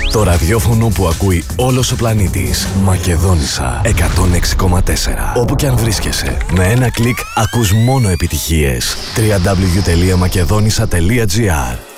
Το ραδιόφωνο που ακούει όλος ο πλανήτης. Μακεδόνισσα 106,4. Όπου κι αν βρίσκεσαι, με ένα κλικ ακούς μόνο επιτυχίες. www.makedonissa.gr